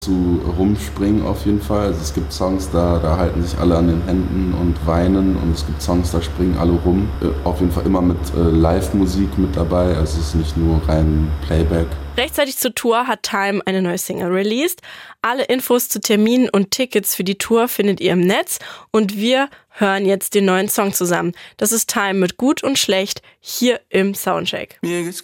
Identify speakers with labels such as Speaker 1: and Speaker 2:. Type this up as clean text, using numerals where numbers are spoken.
Speaker 1: zu rumspringen auf jeden Fall. Also es gibt Songs, da halten sich alle an den Händen und weinen, und es gibt Songs, da springen alle rum. Auf jeden Fall immer mit Live-Musik mit dabei, also es ist nicht nur rein Playback.
Speaker 2: Rechtzeitig zur Tour hat Time eine neue Single released. Alle Infos zu Terminen und Tickets für die Tour findet ihr im Netz, und wir hören jetzt den neuen Song zusammen. Das ist Time mit Gut und Schlecht hier im Soundcheck.